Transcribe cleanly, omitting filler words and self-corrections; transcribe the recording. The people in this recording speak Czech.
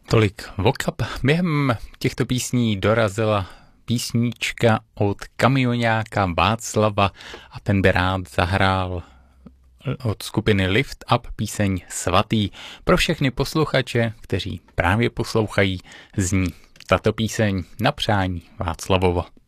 Tolik vokab. Během těchto písní dorazila písnička od kamioňáka Václava a ten by rád zahrál od skupiny Lift Up píseň Svatý. Pro všechny posluchače, kteří právě poslouchají, zní tato píseň na přání Václavova.